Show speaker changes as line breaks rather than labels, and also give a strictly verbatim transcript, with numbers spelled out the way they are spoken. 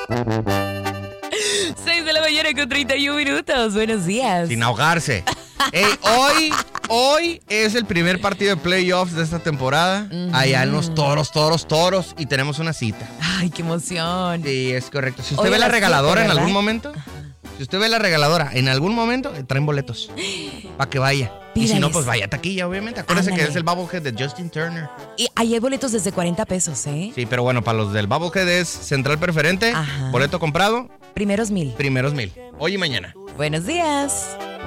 seis de la mañana con treinta y un minutos. Buenos días.
Sin ahogarse. Ey, hoy, hoy es el primer partido de playoffs de esta temporada. Uh-huh. Allá en los toros, toros, toros. Y tenemos una cita.
Ay, qué emoción.
Sí, es correcto. Si usted Hoy ve la regaladora siete, en algún momento, si usted ve la regaladora en algún momento, traen boletos para que vaya. Pídales. Y si no, pues vaya a taquilla, obviamente. Acuérdense Ándale. que es el Bubblehead de Justin Turner.
Y ahí hay boletos desde cuarenta pesos, ¿eh?
Sí, pero bueno, para los del Bubblehead es Central Preferente. Ajá. Boleto comprado.
Primeros mil.
Primeros mil. Hoy y mañana.
Buenos días.